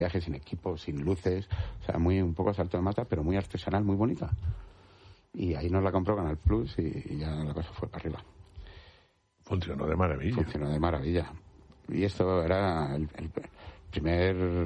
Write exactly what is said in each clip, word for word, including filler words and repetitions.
viajes, sin equipo, sin luces, o sea, muy un poco salto de mata, pero muy artesanal, muy bonita. Y ahí nos la compró Canal Plus y, y ya la cosa fue para arriba. Funcionó de maravilla. Funcionó de maravilla. Y esto era el, el primer...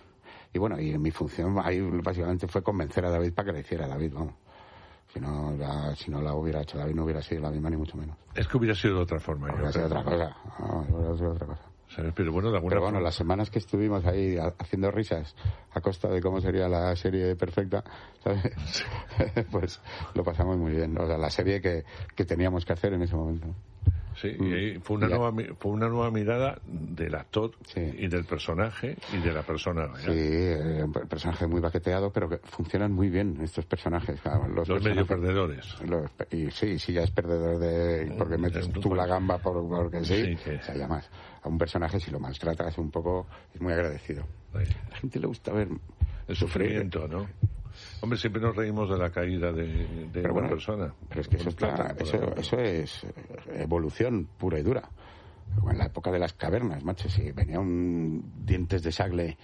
Y bueno, y mi función ahí básicamente fue convencer a David para que le hiciera David, vamos. Si no, la, si no la hubiera hecho David, no hubiera sido la misma, ni mucho menos. Es que hubiera sido de otra forma. Hubiera sido otra cosa. No, hubiera sido otra cosa. ¿Sabes? Pero bueno, de alguna Pero bueno, forma... las semanas que estuvimos ahí haciendo risas a costa de cómo sería la serie perfecta, ¿sabes? Sí. Pues lo pasamos muy bien. O sea, la serie que, que teníamos que hacer en ese momento. Sí, y ahí fue una, nueva, fue una nueva mirada del actor, sí, y del personaje y de la persona. ¿Ya? Sí, eh, un personaje muy baqueteado, pero que funcionan muy bien estos personajes. Claro, los los personajes, medio perdedores. Los, y sí, sí, ya es perdedor de porque metes tú pues, la gamba por, porque sí, sí que... o sea, ya más. A un personaje, si lo maltratas un poco, es muy agradecido. Sí. A la gente le gusta ver el sufrimiento, ¿no? Hombre, siempre nos reímos de la caída de, de una bueno, persona. Pero es que eso, está, eso, eso es evolución pura y dura. En la época de las cavernas, macho, si venía un dientes de sable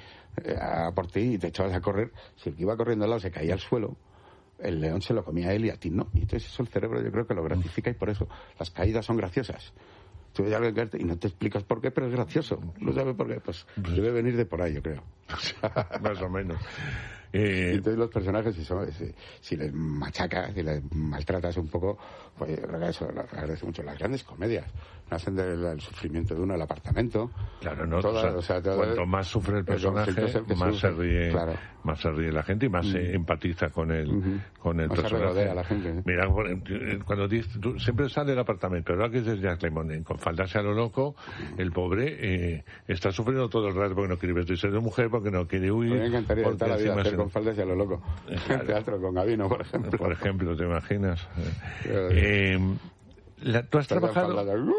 a por ti y te echabas a correr, si el que iba corriendo al lado se caía al suelo, el león se lo comía a él y a ti no. Y entonces eso el cerebro yo creo que lo gratifica y por eso las caídas son graciosas. Tú ves algo y no te explicas por qué, pero es gracioso. No sabes por qué, pues debe venir de por ahí, yo creo. Más o menos. Eh... Y entonces los personajes, si, son, si, si les machacas, si les maltratas un poco, pues yo creo que eso lo agradece mucho. Las grandes comedias nacen del, del sufrimiento de uno, el apartamento. Claro, no. Todas, o sea, o sea, todo cuanto más sufre el personaje, el más sufre, se ríe, claro, más se ríe la gente y más mm. se empatiza con el, uh-huh. con el más personaje. Se rodea a la gente. ¿eh? Mira, cuando dices, tú, siempre sale el apartamento, ¿verdad? Que dices Jack Lemmon, con faldarse a lo loco, uh-huh. el pobre eh, está sufriendo todo el rato porque no quiere vestirse de mujer, porque no quiere huir. Me encantaría toda la vida hacer se... con faldas y a lo loco. Claro. Teatro con Gabino, por ejemplo. Por ejemplo, ¿te imaginas? eh, la, ¿Tú has trabajado...?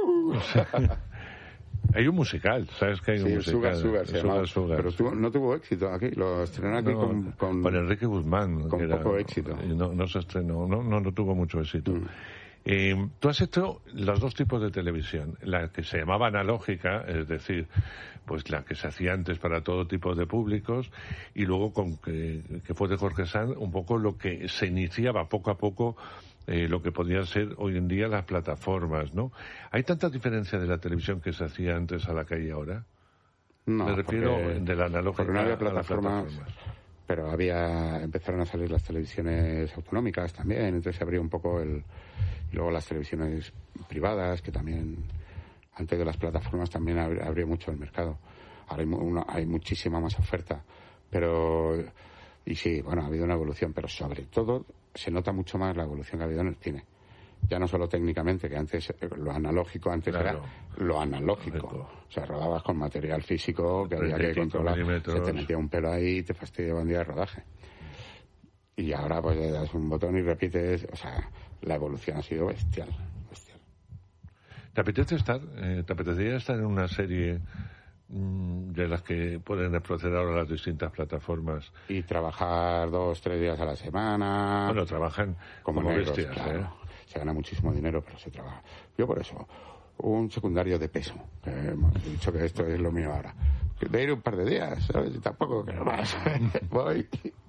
Hay un musical, ¿sabes que hay un sí, musical? Sugar, Sugar, se Sugar, Sugar, pero sí. tuvo, no tuvo éxito aquí, lo estrenó aquí no, con, con... Con Enrique Guzmán. Con que poco era, éxito. No, no se estrenó, no, no, no tuvo mucho éxito. Mm. Eh, tú has hecho los dos tipos de televisión, la que se llamaba analógica, es decir, pues la que se hacía antes para todo tipo de públicos, y luego con que, que fue de Jorge Sanz, un poco lo que se iniciaba poco a poco, eh, lo que podían ser hoy en día las plataformas, ¿no? ¿Hay tanta diferencia de la televisión que se hacía antes a la que hay ahora? No, me refiero porque, de la analógica porque no había a las plataformas, plataformas. Pero había, empezaron a salir las televisiones autonómicas también, entonces se abrió un poco el... Y luego las televisiones privadas, que también, antes de las plataformas, también abrió mucho el mercado. Ahora hay, una, hay muchísima más oferta. Pero, y sí, bueno, ha habido una evolución, pero sobre todo se nota mucho más la evolución que ha habido en el cine. Ya no solo técnicamente, que antes lo analógico, antes claro. era lo analógico. Correcto. O sea, rodabas con material físico que había que controlar. Se te metía un pelo ahí y te fastidiaba un día de rodaje. Y ahora pues le das un botón y repites, o sea, la evolución ha sido bestial, bestial. ¿Te apetece estar, eh, te apetecería estar en una serie mmm, de las que pueden proceder ahora las distintas plataformas? Y trabajar dos, tres días a la semana. Bueno, trabajan como, como negros, bestias, claro. ¿eh? Se gana muchísimo dinero, pero se trabaja. Yo por eso, un secundario de peso, que hemos dicho que esto es lo mío ahora. De ir un par de días, ¿sabes? Y tampoco que no más. Voy...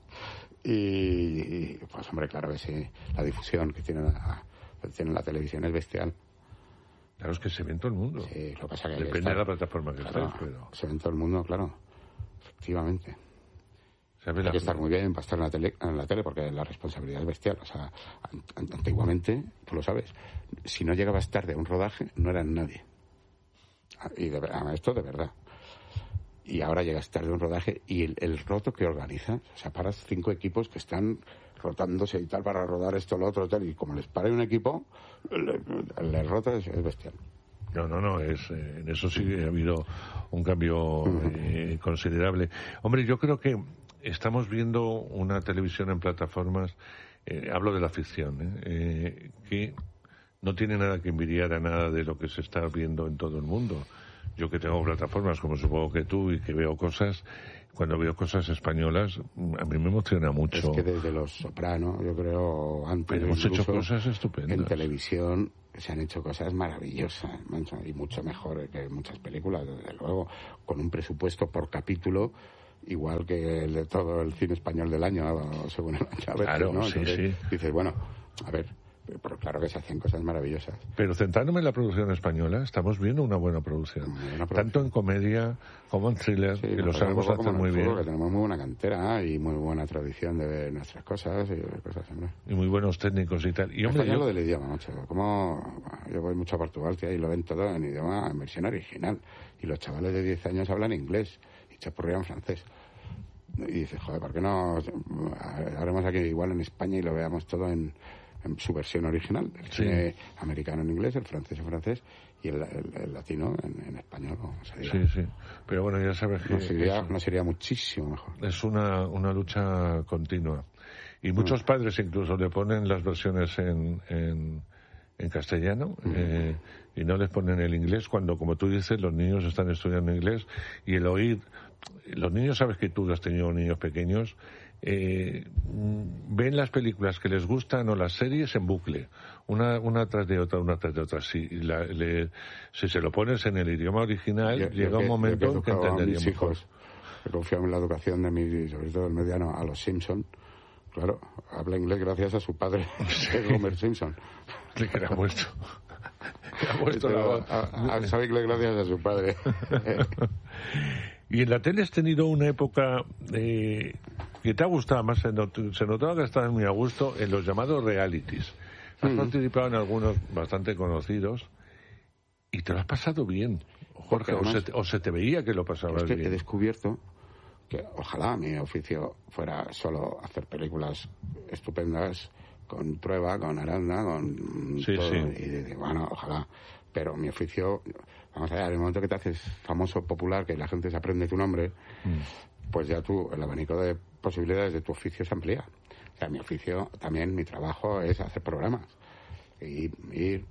Y, pues hombre, claro que sí, la difusión que tiene la, que tiene la televisión es bestial. Claro, es que se ve en todo el mundo. Sí, lo que pasa que depende está, de la plataforma que claro, estés, pero... se ve en todo el mundo, claro, efectivamente. Hay la... que estar muy bien para estar en la, tele, en la tele porque la responsabilidad es bestial. O sea, antiguamente, tú lo sabes, si no llegabas tarde a un rodaje, no eras nadie. Y de, esto de verdad. Y ahora llegas tarde a un rodaje y el, el roto que organizas, o sea, paras cinco equipos que están rotándose y tal para rodar esto, lo otro, tal, y como les para un equipo, el, el, el roto es, es bestial. No, no, no, es, eh, en eso sí ha habido un cambio eh, considerable. Hombre, yo creo que estamos viendo una televisión en plataformas, eh, hablo de la ficción, eh, eh, que no tiene nada que envidiar a nada de lo que se está viendo en todo el mundo. Yo que tengo plataformas, como supongo que tú, y que veo cosas, cuando veo cosas españolas, a mí me emociona mucho. Es que desde Los Soprano, yo creo, antes... Pero hemos hecho cosas estupendas. En televisión se han hecho cosas maravillosas, y mucho mejor que muchas películas, desde luego, con un presupuesto por capítulo igual que el de todo el cine español del año, según el año. Claro, ¿no? sí, Entonces, sí. dices, bueno, a ver, pero claro que se hacen cosas maravillosas. Pero centrándome en la producción española, estamos viendo una buena producción. Una buena producción. Tanto en comedia como en thriller, Sí, que lo nos sabemos pasa un poco hacer como en muy el fútbol, bien. que tenemos muy buena cantera y muy buena tradición de ver nuestras cosas y de cosas, hombre. Y muy buenos técnicos y tal. Y hombre, Está yo... lo del idioma, macho. Como yo voy mucho a Portugal, tío, y lo ven todo en idioma, en versión original. Y los chavales de diez años hablan inglés y chapurrean francés. Y dices, joder, ¿por qué no haremos aquí igual en España y lo veamos todo en, en su versión original? El Sí. cine americano en inglés, el francés en francés y el, el, el latino en, en español. ¿No? Sería, Sí, sí. Pero bueno, ya sabes que no sería, eso no sería muchísimo mejor. es una, una lucha continua. Y muchos padres incluso le ponen las versiones en, en, en castellano eh, y no les ponen el inglés cuando, como tú dices, los niños están estudiando inglés y el oír... Los niños, sabes que tú has tenido niños pequeños, eh, ven las películas que les gustan o las series en bucle, una una tras de otra, una tras de otra. Si, la, le, si se lo pones en el idioma original, Yo- llega yo un que- momento yo en que educado a entendería mis mejor. hijos, he confiado en la educación de mi, sobre todo el mediano, a los Simpson. Claro, habla inglés gracias a su padre, que es Homer Simpson. Le queda muerto. Le ha puesto la Pero, voz. a- a- sabe inglés gracias a su padre. Y en la tele has tenido una época eh, que te ha gustado más, se, not- se notaba que estabas muy a gusto en los llamados realities. Has Mm. participado en algunos bastante conocidos y te lo has pasado bien, Jorge, o además- se, te, o se te veía que lo pasabas Es que he bien. descubierto que ojalá mi oficio fuera solo hacer películas estupendas con Trueba, con Aranda, con Sí, todo. sí. Y digo, bueno, ojalá. Pero mi oficio, vamos a ver, en el momento que te haces famoso, popular, que la gente se aprende tu nombre, Mm. pues ya tú, el abanico de posibilidades de tu oficio se amplía. O sea, mi oficio, también mi trabajo es hacer programas. Y ir...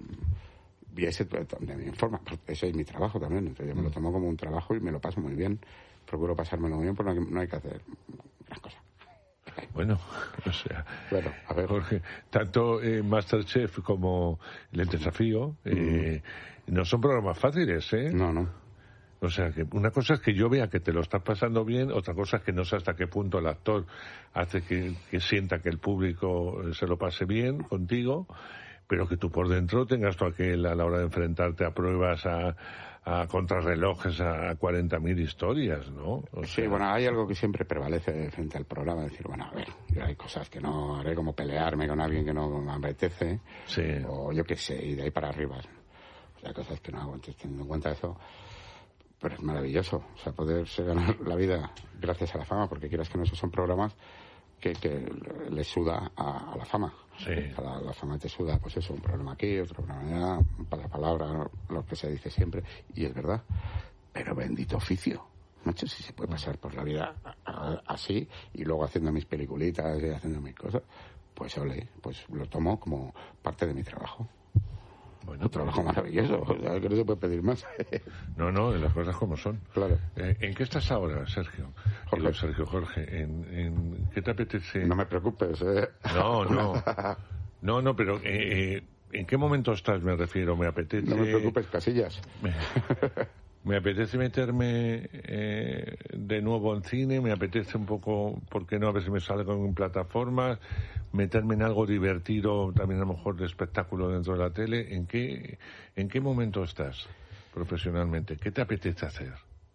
Y ese también forma, ese es mi trabajo también. Entonces yo me lo tomo como un trabajo y me lo paso muy bien. Procuro pasármelo muy bien, porque no hay, no hay que hacer gran cosa. Bueno, o sea, Bueno, a ver. Jorge, tanto eh, Masterchef como El Desafío eh, no son programas fáciles, ¿eh? No, no. O sea, que una cosa es que yo vea que te lo estás pasando bien, otra cosa es que no sé hasta qué punto el actor hace que, que sienta que el público eh, se lo pase bien contigo, pero que tú por dentro tengas tú aquel a la hora de enfrentarte a pruebas, a, a contrarrelojes, a cuarenta mil historias, ¿no? O Sí, sea, bueno, hay algo que siempre prevalece frente al programa, decir, bueno, a ver, yo hay cosas que no haré, como pelearme con alguien que no me apetece, Sí. o yo qué sé, y de ahí para arriba. O sea, cosas que no hago, entonces teniendo en cuenta eso, pero es maravilloso, o sea, poderse ganar la vida gracias a la fama, porque quieras que no, esos son programas que, que le suda a, a la fama. Sí. A la, la fama te suda, pues eso, un programa aquí, otro programa allá, un pasapalabra, lo que se dice siempre, y es verdad. Pero bendito oficio, macho, si se puede pasar por la vida a- a- así, y luego haciendo mis peliculitas y haciendo mis cosas, pues ole, pues lo tomo como parte de mi trabajo. Bueno, Un trabajo maravilloso, o sea, que no se puede pedir más. no, no, las cosas como son. Claro. Eh, ¿En qué estás ahora, Sergio? Jorge. Digo, Sergio, Jorge, ¿en, en qué te apetece? No me preocupes, ¿eh? No, no. No, no, pero eh, eh, ¿en qué momento estás? Me refiero, me apetece... No me preocupes, Casillas. Me, me apetece meterme eh, de nuevo en cine, me apetece un poco, ¿por qué no? A ver si me salgo en plataformas, meterme en algo divertido, también a lo mejor de espectáculo dentro de la tele. ¿En qué, en qué momento estás profesionalmente? ¿Qué te apetece hacer?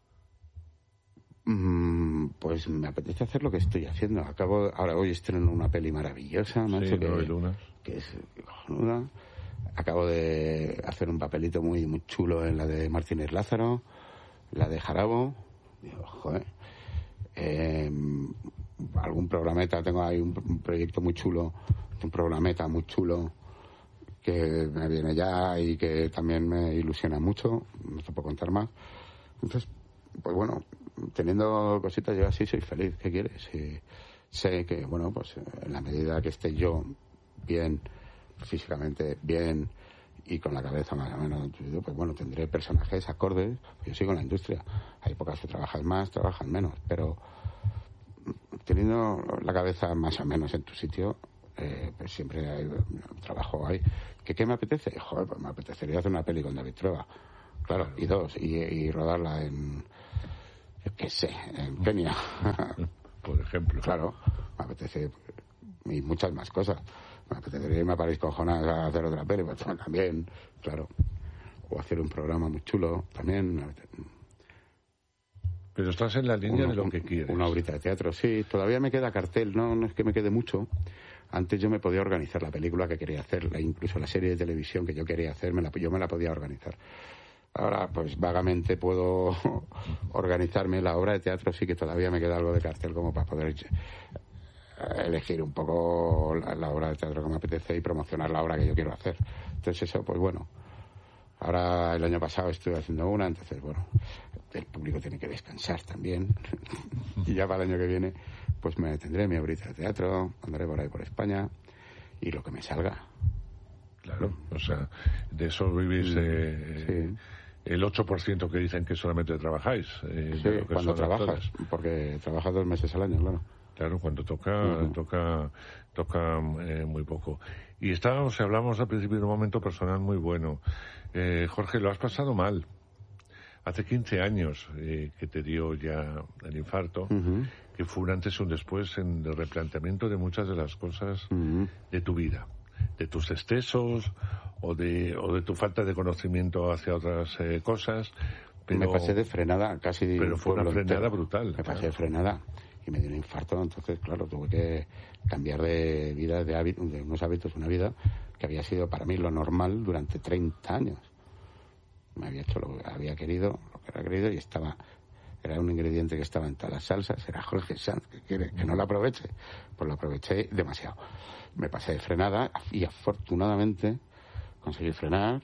Mm, Pues me apetece hacer lo que estoy haciendo. Acabo, ahora hoy estreno una peli maravillosa, macho, Sí, que, Nueve Lunas. que es cojonuda. Acabo de hacer un papelito muy muy chulo en la de Martínez Lázaro, la de Jarabo. Digo, joder. Eh, algún programeta, tengo ahí un, un proyecto muy chulo, un programeta muy chulo que me viene ya y que también me ilusiona mucho, no te puedo contar más. Entonces, pues bueno, teniendo cositas yo así soy feliz. ¿Qué quieres? Y sé que, bueno, pues en la medida que esté yo bien, físicamente bien y con la cabeza más o menos, pues bueno, tendré personajes acordes. Yo sigo en la industria. Hay épocas que trabajas más, trabajas menos, pero teniendo la cabeza más o menos en tu sitio, eh, pues siempre hay un trabajo ahí. ¿Que qué me apetece? Joder, pues me apetecería hacer una peli con David Trueba. Claro, y dos, y, y rodarla en, yo qué sé, en Kenia. Por ejemplo. Claro, me apetece, y muchas más cosas. Me apetecería irme a París con Jonás a hacer otra peli, pues también, claro. O hacer un programa muy chulo, también. Pero estás en la línea Uno, de lo que quieres. Una obrita de teatro, sí. Todavía me queda cartel, no, no es que me quede mucho. Antes yo me podía organizar la película que quería hacer, incluso la serie de televisión que yo quería hacer, me la, yo me la podía organizar. Ahora, pues vagamente puedo organizarme. La obra de teatro sí que todavía me queda algo de cartel como para poder elegir un poco la, la obra de teatro que me apetece y promocionar la obra que yo quiero hacer. Entonces eso, pues bueno. Ahora el año pasado estuve haciendo una, entonces bueno, el público tiene que descansar también. Y ya para el año que viene, pues me tendré mi obrita de teatro, andaré por ahí por España y lo que me salga. Claro, o sea, de eso vivís eh, sí. El ocho por ciento que dicen que solamente trabajáis. Eh, sí, de lo que cuando trabajas, actores. Porque trabajas dos meses al año, claro. Claro, cuando toca, uh-huh. toca, toca eh, muy poco. Y estábamos, hablamos al principio de un momento personal muy bueno. Eh, Jorge, lo has pasado mal. Hace quince años eh, que te dio ya el infarto, uh-huh. que fue un antes y un después en el replanteamiento de muchas de las cosas uh-huh. de tu vida, de tus excesos o de, o de tu falta de conocimiento hacia otras eh, cosas. Pero, me pasé de frenada casi. Pero fue una frenada entero. brutal. Me claro. pasé de frenada. Y me dio un infarto, entonces, claro, tuve que cambiar de vida, de, hábito, de unos hábitos, una vida que había sido para mí lo normal durante treinta años. Me había hecho lo que había querido, lo que era querido, y estaba, era un ingrediente que estaba en todas las salsas, era Jorge Sanz, que quiere que no lo aproveche. Pues lo aproveché demasiado. Me pasé de frenada y afortunadamente conseguí frenar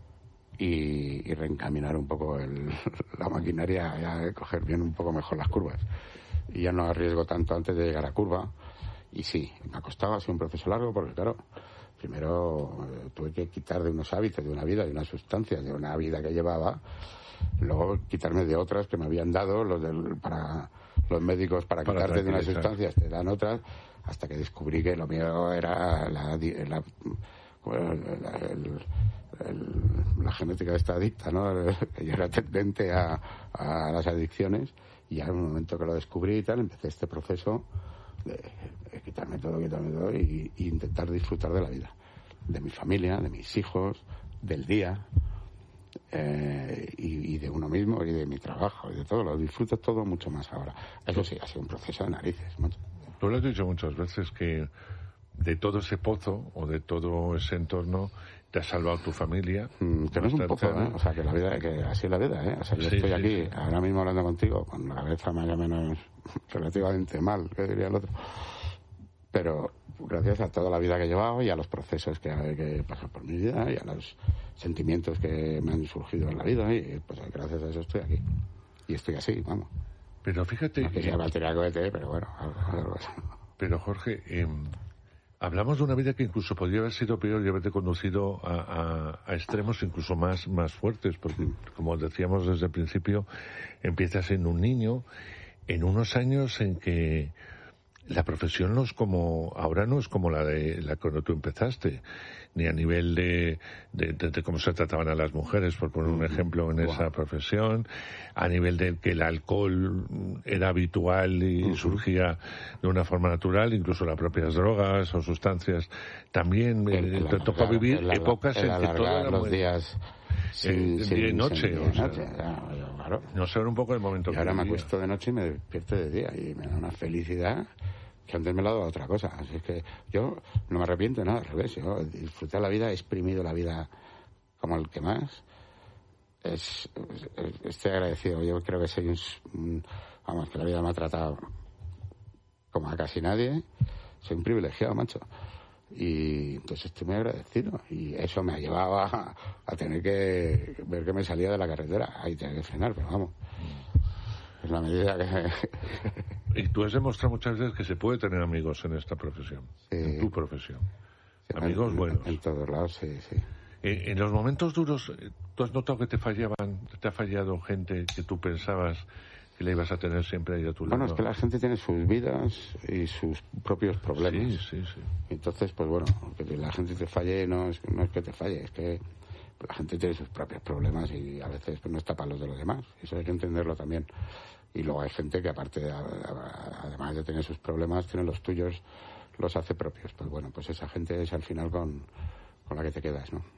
y, y reencaminar un poco el, la maquinaria, ya coger bien un poco mejor las curvas. Y ya no arriesgo tanto antes de llegar a curva. Y sí, me ha costado, ha sido un proceso largo porque, claro, primero eh, tuve que quitar de unos hábitos, de una vida, de unas sustancias, de una vida que llevaba, luego quitarme de otras que me habían dado los del, para los médicos para, para quitarte de unas sustancias, te dan otras, hasta que descubrí que lo mío era la, la, bueno, la, el, el, la genética de esta adicta, ¿no? Que yo era tendente a, a las adicciones. Y ya en un momento que lo descubrí y tal, empecé este proceso de, de quitarme todo, quitarme todo y, y intentar disfrutar de la vida. De mi familia, de mis hijos, del día, eh, y, y de uno mismo y de mi trabajo y de todo. Lo disfruto todo mucho más ahora. Eso sí, ha sido un proceso de narices, macho. Tú lo has dicho muchas veces que de todo ese pozo o de todo ese entorno te ha salvado tu familia. Mm, que no es un pozo, ¿eh? O sea, que la vida, que así es la vida, ¿eh? O sea, yo sí, estoy sí, aquí, sí. ahora mismo hablando contigo, con la cabeza más o menos relativamente mal, que diría el otro. Pero gracias a toda la vida que he llevado y a los procesos que he pasado por mi vida y a los sentimientos que me han surgido en la vida, y pues gracias a eso estoy aquí. Y estoy así, vamos. Pero fíjate... No que sea batería cohete, pero bueno. Pero Jorge... Eh... Hablamos de una vida que incluso podría haber sido peor y haberte conducido a, a, a extremos incluso más, más fuertes, porque, como decíamos desde el principio, empiezas siendo un niño, en unos años en que la profesión no es como, ahora no es como la de la cuando tú empezaste, ni a nivel de, de, de, de cómo se trataban a las mujeres, por poner un ejemplo en wow. esa profesión, a nivel de que el alcohol era habitual y uh-huh. surgía de una forma natural, incluso las propias drogas o sustancias. También el, el te alargar, tocó vivir el, épocas el en que todo era los muy... días sin, eh, sin, día y noche, sin, o sea, noche claro, claro. No sé, un poco el momento y que ahora vivía. Me acuesto de noche y me despierto de día y me da una felicidad que antes me la daba otra cosa. Así es que yo no me arrepiento de nada, al revés. Yo disfruté la vida, he exprimido la vida como el que más. Es, es, estoy agradecido. Yo creo que soy un, un... Vamos, que la vida me ha tratado como a casi nadie. Soy un privilegiado, macho. Y entonces estoy muy agradecido. Y eso me ha llevado a, a tener que ver que me salía de la carretera. Ahí tenía que frenar, pero vamos. Es la medida que... Y tú has demostrado muchas veces que se puede tener amigos en esta profesión, sí. en tu profesión. Sí, amigos en, buenos. En todos lados, sí, sí. En, en los momentos duros, ¿tú has notado que te fallaban, te ha fallado gente que tú pensabas que le ibas a tener siempre ahí a tu lado? Bueno, es que la gente tiene sus vidas y sus propios problemas. Sí, sí, sí. Entonces, pues bueno, que la gente te falle no es, no es que te falle, es que la gente tiene sus propios problemas y a veces pues, no está para los de los demás. Eso hay que entenderlo también. Y luego hay gente que, aparte, de, además de tener sus problemas, tiene los tuyos, los hace propios. Pues bueno, pues esa gente es al final con, con la que te quedas, ¿no?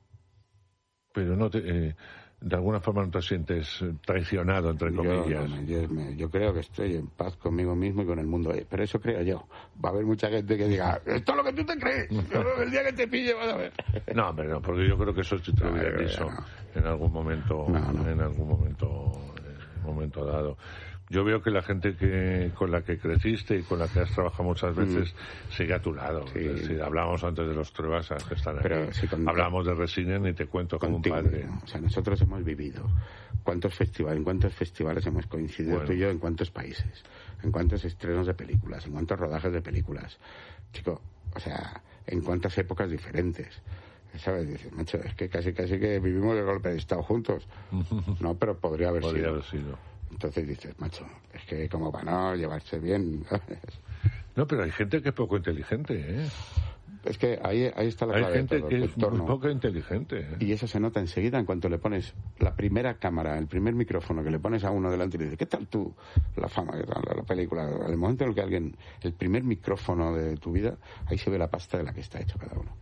Pero no te, eh, de alguna forma no te sientes traicionado, entre comillas. Yo, no, yo, yo creo que estoy en paz conmigo mismo y con el mundo. Pero eso creo yo. Va a haber mucha gente que diga, esto es lo que tú te crees. El día que te pille vas a ver. No, hombre, no, porque yo creo que eso sí te lo hubiera dicho en algún momento, no, no. en algún momento, en un momento dado. Yo veo que la gente que con la que creciste y con la que has trabajado muchas veces mm. sigue a tu lado. Sí. Es decir, hablábamos antes de los Truebasas que están Pero aquí. Sí, con, hablábamos de Resinen y te cuento como contigo, un padre. ¿No? O sea, nosotros hemos vivido cuántos festivales, en cuántos festivales hemos coincidido bueno. tú y yo, en cuántos países, en cuántos estrenos de películas, en cuántos rodajes de películas. Chico, o sea, en cuántas épocas diferentes. ¿Sabes? Dices, macho, es que casi casi que vivimos el golpe de Estado juntos. No, pero podría haber podría sido. Haber sido. Entonces dices, macho, es que como para no llevarse bien. No, pero hay gente que es poco inteligente, ¿eh? Es que ahí, ahí está la clave. Hay gente de todo, que es muy poco inteligente. ¿eh? Y eso se nota enseguida en cuanto le pones la primera cámara, el primer micrófono que le pones a uno delante y le dices, ¿qué tal tú? La fama, ¿qué tal la película? El momento en el que alguien, el primer micrófono de tu vida, ahí se ve la pasta de la que está hecho cada uno.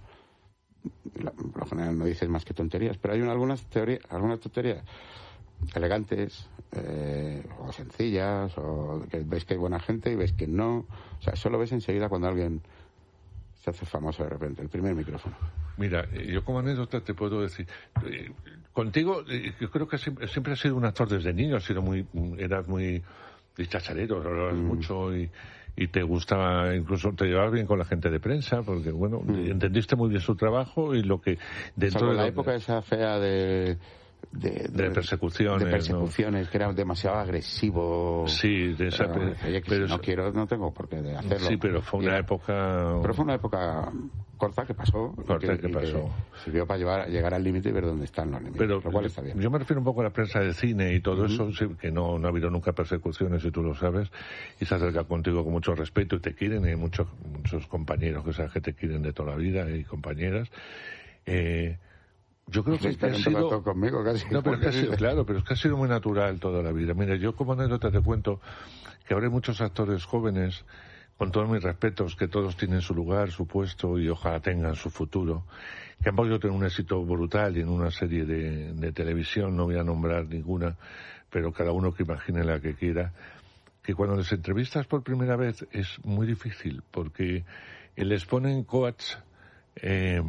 La, por lo general no dices más que tonterías, pero hay una, algunas teorías, algunas tonterías elegantes eh, o sencillas, o que ves que hay buena gente y ves que no. O sea, eso lo ves enseguida cuando alguien se hace famoso de repente, el primer micrófono. Mira, yo como anécdota te puedo decir, eh, contigo eh, yo creo que siempre, siempre has sido un actor desde niño, has sido muy, eras muy chacharero, hablabas mm. mucho y, y te gustaba, incluso te llevabas bien con la gente de prensa, porque bueno, mm. entendiste muy bien su trabajo y lo que dentro Sobre de la lo, época esa fea de De, de, de persecuciones, de persecuciones ¿no? que era demasiado agresivo. Sí, de esa, pero, oye, que pero si no quiero, no tengo por qué de hacerlo. Sí, pero fue una era, época. Pero fue una época corta que pasó. Corta que, que pasó. Que sirvió para llevar, llegar al límite y ver dónde están los límites. Pero, lo cual está bien. Yo me refiero un poco a la prensa de cine y todo uh-huh. eso, sí, que no, no ha habido nunca persecuciones, y tú lo sabes, y se acerca contigo con mucho respeto y te quieren, y hay muchos, muchos compañeros que sabes que te quieren de toda la vida y compañeras. Eh. Yo creo que, que ha sido conmigo casi. No, pero es que ha sido, claro, pero es que ha sido muy natural toda la vida. Mira, yo como anécdota te cuento que habrá muchos actores jóvenes, con todos mis respetos, que todos tienen su lugar, su puesto y ojalá tengan su futuro, que han podido tener un éxito brutal y en una serie de, de televisión, no voy a nombrar ninguna, pero cada uno que imagine la que quiera, que cuando les entrevistas por primera vez es muy difícil, porque les ponen coach eh,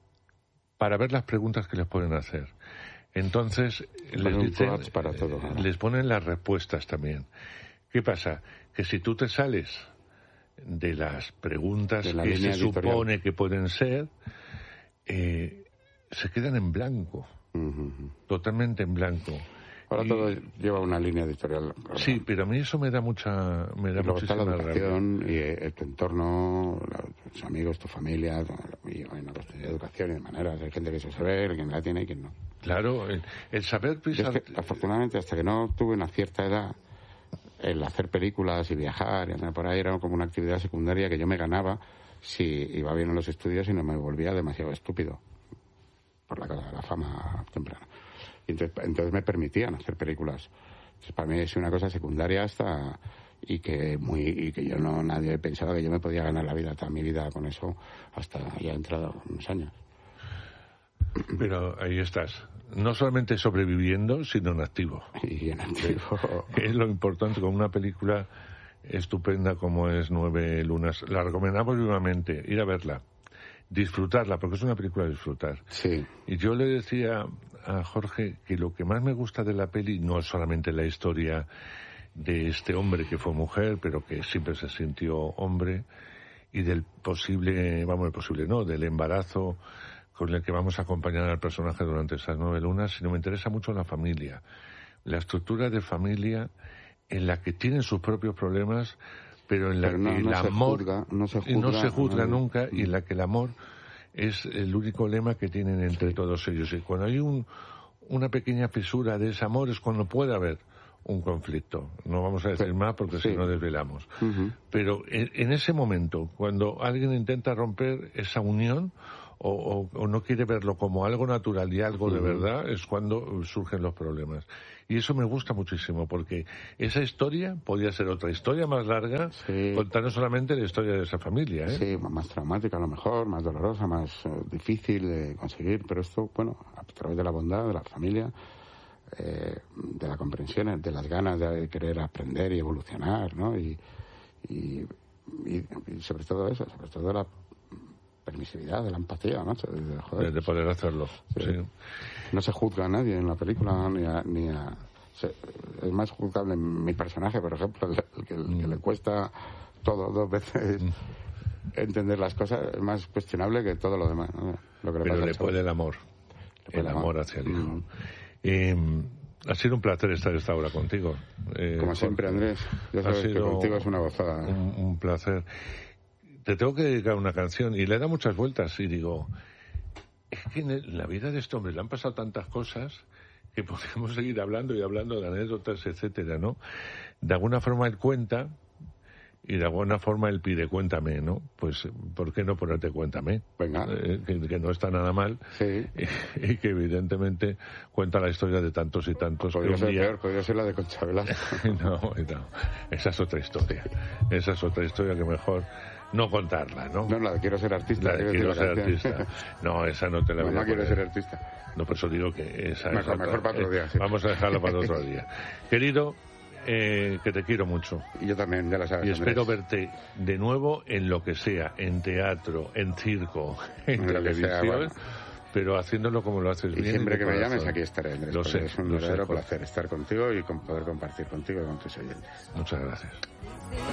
para ver las preguntas que les pueden hacer. Entonces, les, dicen, para todo, ¿no? les ponen las respuestas también. ¿Qué pasa? Que si tú te sales de las preguntas de que se editorial. supone que pueden ser, eh, se quedan en blanco. Uh-huh. Totalmente en blanco. Ahora y, todo lleva una línea editorial. ¿verdad? Sí, pero a mí eso me da mucha me da y luego está la educación rabia. y eh, tu entorno, la, tus amigos, tu familia, y bueno, pues, educación y de maneras. Hay gente que se sabe, quien la tiene y quien no. Claro, el, el saber pisar... Es que, afortunadamente, hasta que no tuve una cierta edad, el hacer películas y viajar y andar por ahí era como una actividad secundaria que yo me ganaba si iba bien en los estudios y no me volvía demasiado estúpido por la, la fama temprana. Y entonces, entonces me permitían hacer películas. Entonces, para mí es una cosa secundaria hasta y que muy y que yo no nadie pensaba que yo me podía ganar la vida, toda mi vida con eso hasta ya entrado unos años. Pero ahí estás, no solamente sobreviviendo, sino en activo. Y en activo. Que es lo importante con una película estupenda como es Nueve Lunas. La recomendamos vivamente, ir a verla, disfrutarla, porque es una película de disfrutar. Sí. Y yo le decía a Jorge que lo que más me gusta de la peli no es solamente la historia de este hombre que fue mujer, pero que siempre se sintió hombre, y del posible, vamos, el posible no, del embarazo con el que vamos a acompañar al personaje durante esas nueve lunas, sino me interesa mucho la familia, la estructura de familia en la que tienen sus propios problemas, pero en la pero no, que no el amor juzga, no se juzga, no se juzga no, nunca, y en la que el amor es el único lema que tienen entre sí. todos ellos. Y cuando hay un, una pequeña fisura de ese amor es cuando puede haber un conflicto. No vamos a decir sí. más porque sí. si no desvelamos. Uh-huh. Pero en, en ese momento, cuando alguien intenta romper esa unión, o, o, o no quiere verlo como algo natural y algo de verdad, es cuando surgen los problemas. Y eso me gusta muchísimo, porque esa historia podía ser otra historia más larga, sí. contando solamente la historia de esa familia, ¿eh? Sí, más traumática a lo mejor, más dolorosa, más eh, difícil de conseguir, pero esto, bueno, a través de la bondad de la familia, eh, de la comprensión, de las ganas de querer aprender y evolucionar, ¿no? Y, y, y, y sobre todo eso, sobre todo la permisividad, de la empatía, ¿no? De, joder, de poder hacerlo, sí. Sí. No se juzga a nadie en la película, ni a... Ni a se, es más juzgable mi personaje, por ejemplo, el, el, que, el mm. que le cuesta todo dos veces mm. entender las cosas, es más cuestionable que todo lo demás, ¿no? Lo que le Pero pasa le puede el amor, el amor, amor hacia el hijo. Mm. Eh, ha sido un placer estar esta hora contigo. Eh, Como siempre, Andrés. Ya sabes que contigo es una gozada. Un, un placer. Te tengo que dedicar una canción y le da muchas vueltas y digo, es que en la vida de este hombre le han pasado tantas cosas que podemos seguir hablando y hablando de anécdotas, etcétera, ¿no? De alguna forma él cuenta y de alguna forma él pide cuéntame, ¿no? Pues, ¿por qué no ponerte cuéntame? Venga. Eh, que, que no está nada mal. Sí. Y, y que evidentemente cuenta la historia de tantos y tantos. Podría ser día... peor, podría ser la de Concha Velasco. no, no, esa es otra historia. Esa es otra historia que mejor no contarla, ¿no? No, la de quiero ser artista. La de quiero ser artista. No, esa no te la voy a poner. No quiero ser artista. No, por eso digo que esa mejor, es otra. Mejor para otro día, sí. Vamos a dejarla para otro día. Querido, eh, que te quiero mucho. Y yo también, ya lo sabes. Y espero verte de nuevo en lo que sea, en teatro, en circo, en, en televisión, sea, bueno. Pero haciéndolo como lo haces y bien. Y siempre que me llames aquí estaré, Andrés. Lo sé, es un lo verdadero sé, placer estar contigo y con poder compartir contigo y con tus oyentes. Muchas gracias.